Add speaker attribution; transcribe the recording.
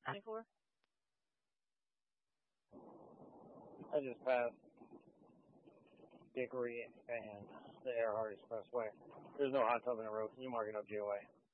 Speaker 1: 24?
Speaker 2: I just passed Dickory and the Earhart Expressway. There's no hot tub in the road. Can you mark it up, GOA?